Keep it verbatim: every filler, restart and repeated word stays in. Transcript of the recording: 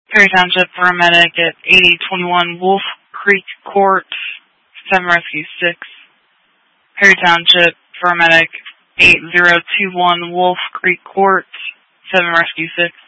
Perry Township paramedic at eighty twenty-one Wolf Creek Court, seven Rescue six. Perry Township paramedic eight zero two one Wolf Creek Court, seven Rescue six.